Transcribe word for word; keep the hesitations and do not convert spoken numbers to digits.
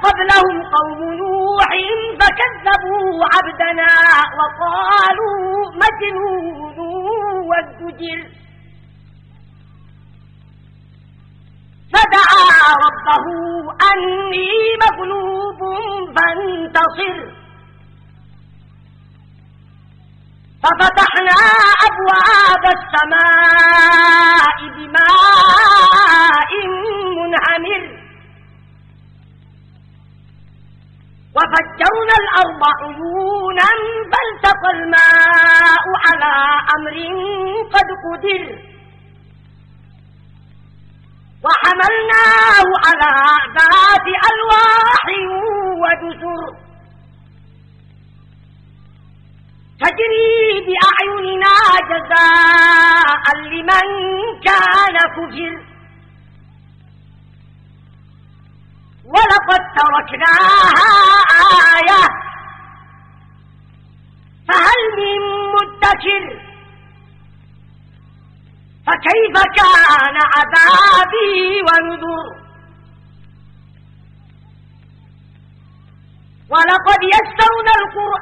وقبلهم قوم نوح فكذبوا عبدنا وقالوا مجنون وازدجر فدعا ربه أني مغلوب فانتصر ففتحنا أبواب السماء بماء منهمر وفجرنا الأرض عيونا فالتقى الماء على أمر قد قدر وحملناه على ذات ألواح ودسر تجري بأعيننا جزاء لمن كان كفر ولقد تركناها آية فهل من مدكر فكيف كان عذابي ونذر ولقد يسرنا القرآن